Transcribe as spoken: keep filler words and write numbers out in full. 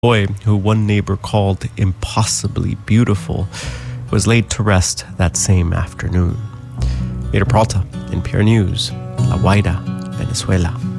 Boy, who one neighbor called impossibly beautiful, was laid to rest that same afternoon. Peter Peralta, N P R News, La Guaira, Venezuela.